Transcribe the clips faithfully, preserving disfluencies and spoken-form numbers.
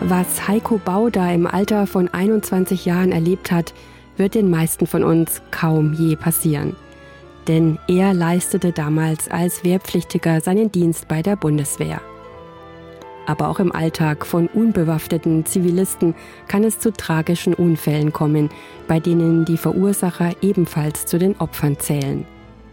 Was Heiko Bauder im Alter von einundzwanzig Jahren erlebt hat, wird den meisten von uns kaum je passieren. Denn er leistete damals als Wehrpflichtiger seinen Dienst bei der Bundeswehr. Aber auch im Alltag von unbewaffneten Zivilisten kann es zu tragischen Unfällen kommen, bei denen die Verursacher ebenfalls zu den Opfern zählen.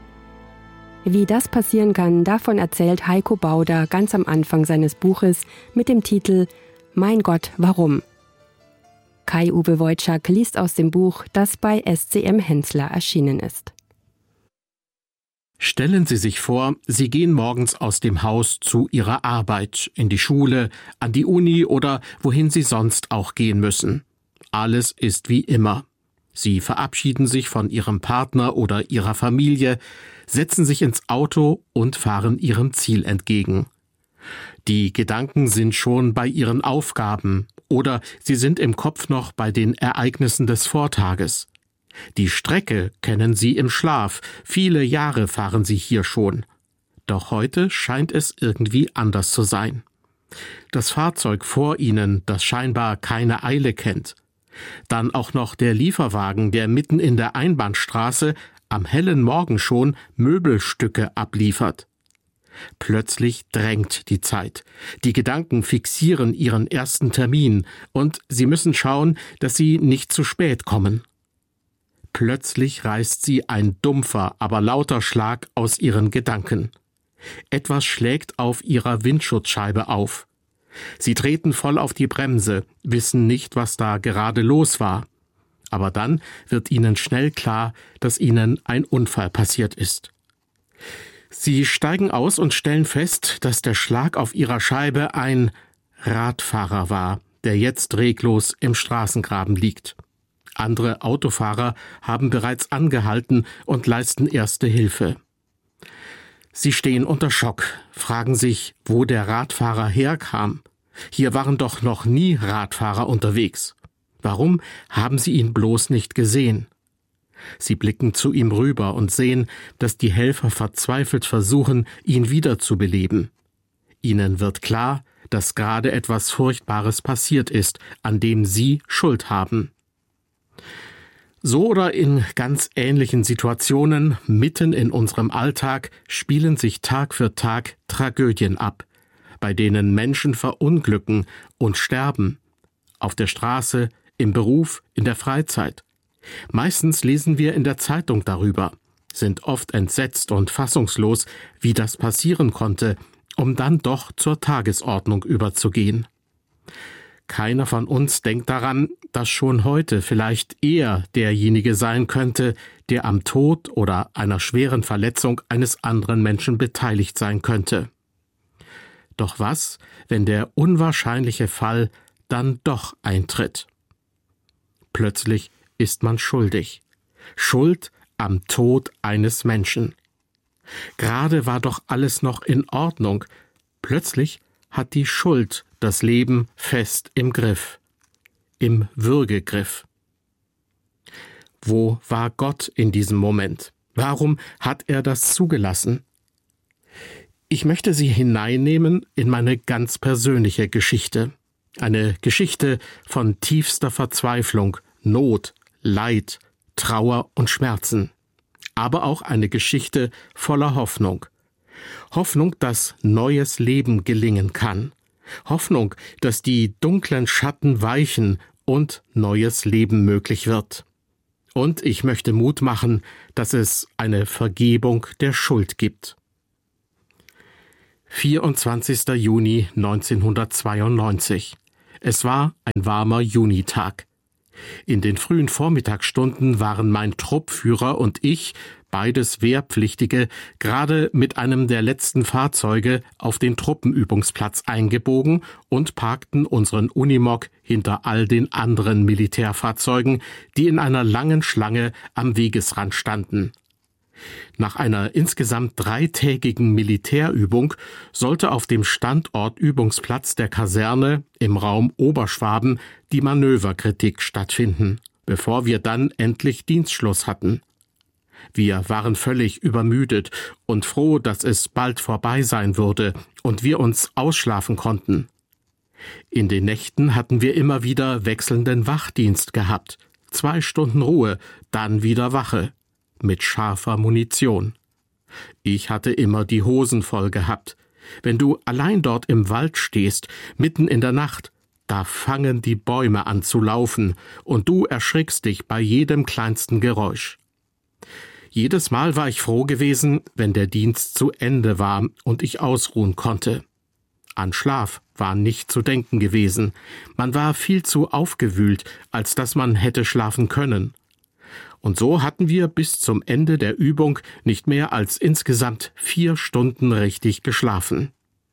Wie das passieren kann, davon erzählt Heiko Bauder ganz am Anfang seines Buches mit dem Titel »Mein Gott, warum?« Kai-Uwe Wojczak liest aus dem Buch, das bei S C M Hensler erschienen ist. Stellen Sie sich vor, Sie gehen morgens aus dem Haus zu Ihrer Arbeit, in die Schule, an die Uni oder wohin Sie sonst auch gehen müssen. Alles ist wie immer. Sie verabschieden sich von Ihrem Partner oder Ihrer Familie, setzen sich ins Auto und fahren Ihrem Ziel entgegen. Die Gedanken sind schon bei Ihren Aufgaben oder Sie sind im Kopf noch bei den Ereignissen des Vortages. Die Strecke kennen Sie im Schlaf, viele Jahre fahren Sie hier schon. Doch heute scheint es irgendwie anders zu sein. Das Fahrzeug vor Ihnen, das scheinbar keine Eile kennt. Dann auch noch der Lieferwagen, der mitten in der Einbahnstraße am hellen Morgen schon Möbelstücke abliefert. Plötzlich drängt die Zeit. Die Gedanken fixieren Ihren ersten Termin und Sie müssen schauen, dass Sie nicht zu spät kommen. Plötzlich reißt Sie ein dumpfer, aber lauter Schlag aus Ihren Gedanken. Etwas schlägt auf Ihrer Windschutzscheibe auf. Sie treten voll auf die Bremse, wissen nicht, was da gerade los war. Aber dann wird Ihnen schnell klar, dass Ihnen ein Unfall passiert ist. Sie steigen aus und stellen fest, dass der Schlag auf Ihrer Scheibe ein Radfahrer war, der jetzt reglos im Straßengraben liegt. Andere Autofahrer haben bereits angehalten und leisten erste Hilfe. Sie stehen unter Schock, fragen sich, wo der Radfahrer herkam. Hier waren doch noch nie Radfahrer unterwegs. Warum haben sie ihn bloß nicht gesehen? Sie blicken zu ihm rüber und sehen, dass die Helfer verzweifelt versuchen, ihn wiederzubeleben. Ihnen wird klar, dass gerade etwas Furchtbares passiert ist, an dem sie Schuld haben. So oder in ganz ähnlichen Situationen, mitten in unserem Alltag, spielen sich Tag für Tag Tragödien ab, bei denen Menschen verunglücken und sterben. Auf der Straße, im Beruf, in der Freizeit. Meistens lesen wir in der Zeitung darüber, sind oft entsetzt und fassungslos, wie das passieren konnte, um dann doch zur Tagesordnung überzugehen. Keiner von uns denkt daran, dass schon heute vielleicht er derjenige sein könnte, der am Tod oder einer schweren Verletzung eines anderen Menschen beteiligt sein könnte. Doch was, wenn der unwahrscheinliche Fall dann doch eintritt? Plötzlich ist man schuldig. Schuld am Tod eines Menschen. Gerade war doch alles noch in Ordnung. Plötzlich hat die Schuld das Leben fest im Griff, im Würgegriff. Wo war Gott in diesem Moment? Warum hat er das zugelassen? Ich möchte Sie hineinnehmen in meine ganz persönliche Geschichte. Eine Geschichte von tiefster Verzweiflung, Not, Leid, Trauer und Schmerzen. Aber auch eine Geschichte voller Hoffnung. Hoffnung, dass neues Leben gelingen kann. Hoffnung, dass die dunklen Schatten weichen und neues Leben möglich wird. Und ich möchte Mut machen, dass es eine Vergebung der Schuld gibt. vierundzwanzigster Juni neunzehnhundertzweiundneunzig. Es war ein warmer Junitag. In den frühen Vormittagsstunden waren mein Truppführer und ich, beides Wehrpflichtige, gerade mit einem der letzten Fahrzeuge auf den Truppenübungsplatz eingebogen und parkten unseren Unimog hinter all den anderen Militärfahrzeugen, die in einer langen Schlange am Wegesrand standen. Nach einer insgesamt dreitägigen Militärübung sollte auf dem Standortübungsplatz der Kaserne im Raum Oberschwaben die Manöverkritik stattfinden, bevor wir dann endlich Dienstschluss hatten. Wir waren völlig übermüdet und froh, dass es bald vorbei sein würde und wir uns ausschlafen konnten. In den Nächten hatten wir immer wieder wechselnden Wachdienst gehabt. Zwei Stunden Ruhe, dann wieder Wache. Mit scharfer Munition. Ich hatte immer die Hosen voll gehabt. Wenn du allein dort im Wald stehst, mitten in der Nacht, da fangen die Bäume an zu laufen und du erschrickst dich bei jedem kleinsten Geräusch. Jedes Mal war ich froh gewesen, wenn der Dienst zu Ende war und ich ausruhen konnte. An Schlaf war nicht zu denken gewesen. Man war viel zu aufgewühlt, als dass man hätte schlafen können. Und so hatten wir bis zum Ende der Übung nicht mehr als insgesamt vier Stunden richtig geschlafen.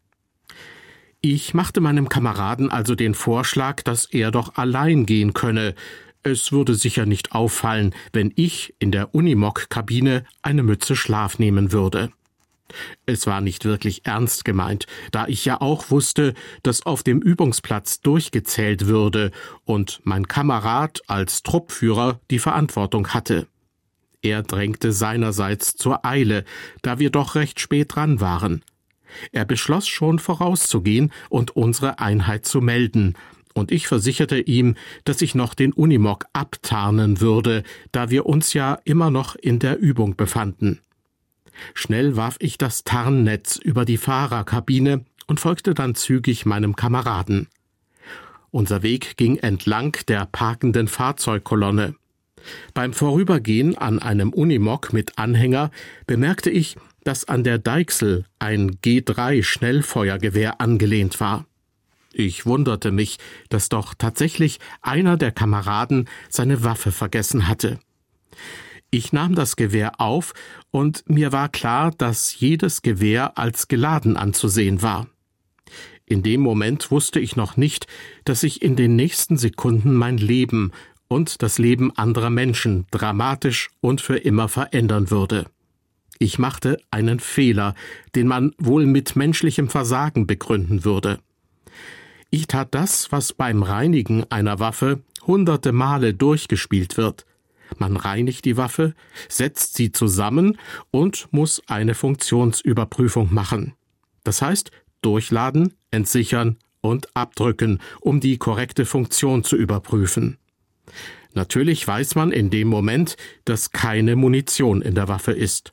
Ich machte meinem Kameraden also den Vorschlag, dass er doch allein gehen könne. Es würde sicher nicht auffallen, wenn ich in der Unimog-Kabine eine Mütze Schlaf nehmen würde. Es war nicht wirklich ernst gemeint, da ich ja auch wusste, dass auf dem Übungsplatz durchgezählt würde und mein Kamerad als Truppführer die Verantwortung hatte. Er drängte seinerseits zur Eile, da wir doch recht spät dran waren. Er beschloss schon vorauszugehen und unsere Einheit zu melden, und ich versicherte ihm, dass ich noch den Unimog abtarnen würde, da wir uns ja immer noch in der Übung befanden. Schnell warf ich das Tarnnetz über die Fahrerkabine und folgte dann zügig meinem Kameraden. Unser Weg ging entlang der parkenden Fahrzeugkolonne. Beim Vorübergehen an einem Unimog mit Anhänger bemerkte ich, dass an der Deichsel ein G drei Schnellfeuergewehr angelehnt war. Ich wunderte mich, dass doch tatsächlich einer der Kameraden seine Waffe vergessen hatte. Ich nahm das Gewehr auf, und mir war klar, dass jedes Gewehr als geladen anzusehen war. In dem Moment wusste ich noch nicht, dass ich in den nächsten Sekunden mein Leben und das Leben anderer Menschen dramatisch und für immer verändern würde. Ich machte einen Fehler, den man wohl mit menschlichem Versagen begründen würde. Ich tat das, was beim Reinigen einer Waffe hunderte Male durchgespielt wird. Man reinigt die Waffe, setzt sie zusammen und muss eine Funktionsüberprüfung machen. Das heißt, durchladen, entsichern und abdrücken, um die korrekte Funktion zu überprüfen. Natürlich weiß man in dem Moment, dass keine Munition in der Waffe ist.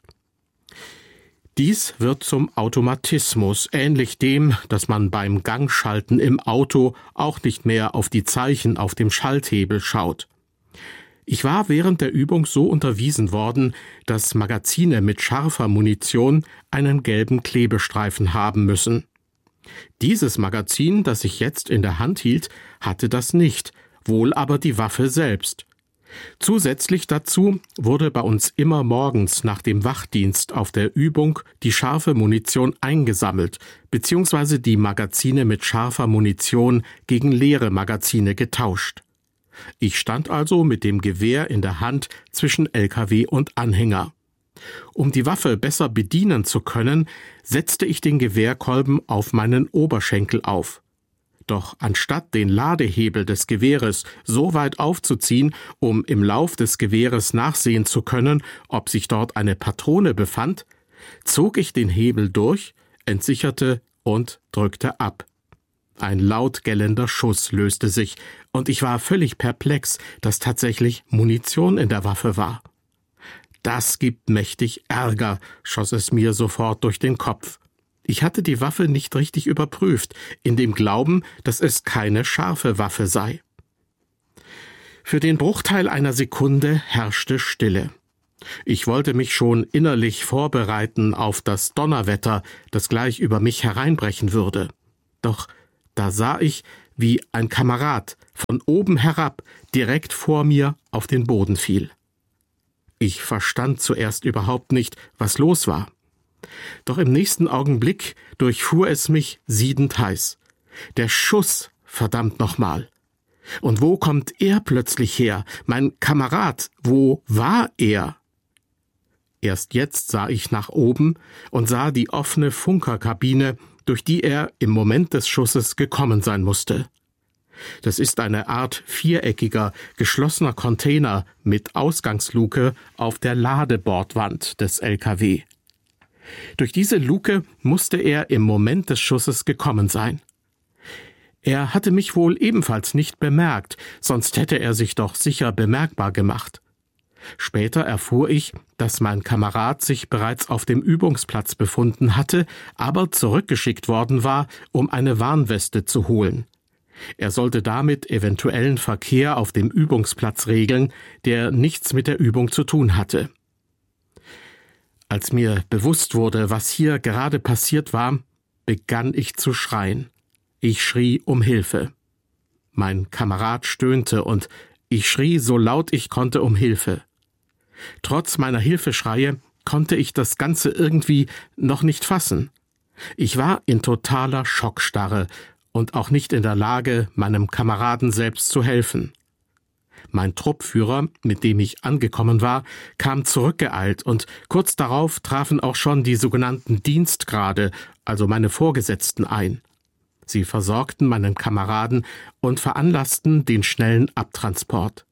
Dies wird zum Automatismus, ähnlich dem, dass man beim Gangschalten im Auto auch nicht mehr auf die Zeichen auf dem Schalthebel schaut. Ich war während der Übung so unterwiesen worden, dass Magazine mit scharfer Munition einen gelben Klebestreifen haben müssen. Dieses Magazin, das ich jetzt in der Hand hielt, hatte das nicht, wohl aber die Waffe selbst. Zusätzlich dazu wurde bei uns immer morgens nach dem Wachdienst auf der Übung die scharfe Munition eingesammelt, beziehungsweise die Magazine mit scharfer Munition gegen leere Magazine getauscht. Ich stand also mit dem Gewehr in der Hand zwischen L K W und Anhänger. Um die Waffe besser bedienen zu können, setzte ich den Gewehrkolben auf meinen Oberschenkel auf. Doch anstatt den Ladehebel des Gewehres so weit aufzuziehen, um im Lauf des Gewehres nachsehen zu können, ob sich dort eine Patrone befand, zog ich den Hebel durch, entsicherte und drückte ab. Ein laut gellender Schuss löste sich, und ich war völlig perplex, dass tatsächlich Munition in der Waffe war. Das gibt mächtig Ärger, schoss es mir sofort durch den Kopf. Ich hatte die Waffe nicht richtig überprüft, in dem Glauben, dass es keine scharfe Waffe sei. Für den Bruchteil einer Sekunde herrschte Stille. Ich wollte mich schon innerlich vorbereiten auf das Donnerwetter, das gleich über mich hereinbrechen würde. Doch da sah ich, wie ein Kamerad von oben herab direkt vor mir auf den Boden fiel. Ich verstand zuerst überhaupt nicht, was los war. Doch im nächsten Augenblick durchfuhr es mich siedend heiß. Der Schuss, verdammt nochmal. Und wo kommt er plötzlich her? Mein Kamerad, wo war er? Erst jetzt sah ich nach oben und sah die offene Funkerkabine, durch die er im Moment des Schusses gekommen sein musste. Das ist eine Art viereckiger, geschlossener Container mit Ausgangsluke auf der Ladebordwand des L K W. Durch diese Luke musste er im Moment des Schusses gekommen sein. Er hatte mich wohl ebenfalls nicht bemerkt, sonst hätte er sich doch sicher bemerkbar gemacht. Später erfuhr ich, dass mein Kamerad sich bereits auf dem Übungsplatz befunden hatte, aber zurückgeschickt worden war, um eine Warnweste zu holen. Er sollte damit eventuellen Verkehr auf dem Übungsplatz regeln, der nichts mit der Übung zu tun hatte. Als mir bewusst wurde, was hier gerade passiert war, begann ich zu schreien. Ich schrie um Hilfe. Mein Kamerad stöhnte und ich schrie so laut ich konnte um Hilfe. Trotz meiner Hilfeschreie konnte ich das Ganze irgendwie noch nicht fassen. Ich war in totaler Schockstarre und auch nicht in der Lage, meinem Kameraden selbst zu helfen. Mein Truppführer, mit dem ich angekommen war, kam zurückgeeilt und kurz darauf trafen auch schon die sogenannten Dienstgrade, also meine Vorgesetzten, ein. Sie versorgten meinen Kameraden und veranlassten den schnellen Abtransport.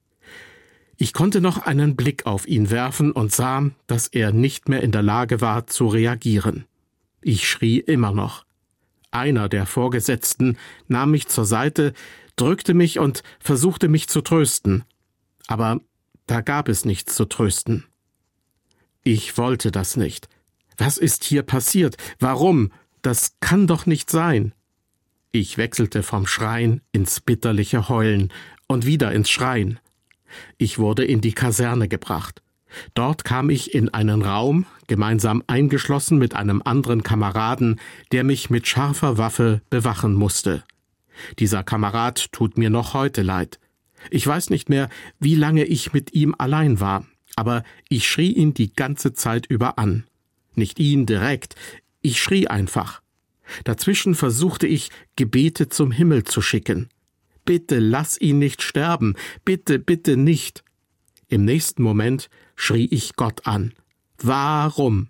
Ich konnte noch einen Blick auf ihn werfen und sah, dass er nicht mehr in der Lage war zu reagieren. Ich schrie immer noch. Einer der Vorgesetzten nahm mich zur Seite, drückte mich und versuchte mich zu trösten. Aber da gab es nichts zu trösten. Ich wollte das nicht. Was ist hier passiert? Warum? Das kann doch nicht sein. Ich wechselte vom Schreien ins bitterliche Heulen und wieder ins Schreien. Ich wurde in die Kaserne gebracht. Dort kam ich in einen Raum, gemeinsam eingeschlossen mit einem anderen Kameraden, der mich mit scharfer Waffe bewachen musste. Dieser Kamerad tut mir noch heute leid. Ich weiß nicht mehr, wie lange ich mit ihm allein war, aber ich schrie ihn die ganze Zeit über an. Nicht ihn direkt, ich schrie einfach. Dazwischen versuchte ich, Gebete zum Himmel zu schicken. Bitte lass ihn nicht sterben, bitte, bitte nicht. Im nächsten Moment schrie ich Gott an. Warum?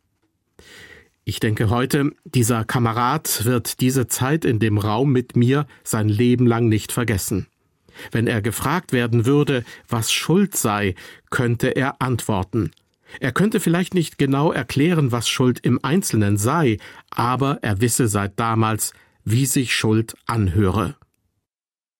Ich denke heute, dieser Kamerad wird diese Zeit in dem Raum mit mir sein Leben lang nicht vergessen. Wenn er gefragt werden würde, was Schuld sei, könnte er antworten. Er könnte vielleicht nicht genau erklären, was Schuld im Einzelnen sei, aber er wisse seit damals, wie sich Schuld anhöre.